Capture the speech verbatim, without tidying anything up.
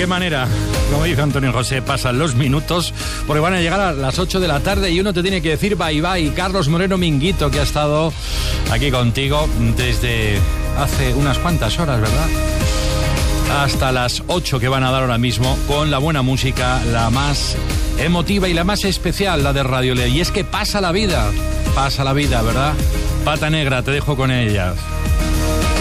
qué manera, como dice Antonio José, pasan los minutos, porque van a llegar a las ocho de la tarde y uno te tiene que decir bye bye. Carlos Moreno Minguito, que ha estado aquí contigo desde hace unas cuantas horas, ¿verdad? Hasta las ocho que van a dar ahora mismo, con la buena música, la más emotiva y la más especial, la de Radio Ley. Y es que pasa la vida, pasa la vida, ¿verdad? Pata Negra, te dejo con ellas.